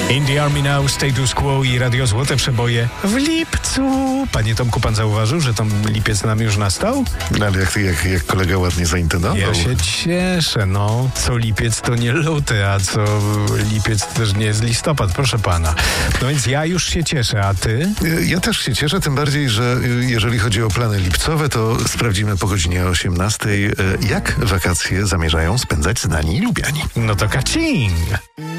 In the Army Now, Status Quo i Radio Złote Przeboje w lipcu. Panie Tomku, pan zauważył, że tam lipiec nam już nastał? No ale jak kolega ładnie zaintonował. Ja się cieszę, no. Co lipiec to nie luty, a co lipiec też nie jest listopad, proszę pana. No więc ja już się cieszę, a ty? Ja też się cieszę, tym bardziej, że jeżeli chodzi o plany lipcowe, to sprawdzimy po godzinie 18, jak wakacje zamierzają spędzać znani i lubiani. No to kacing!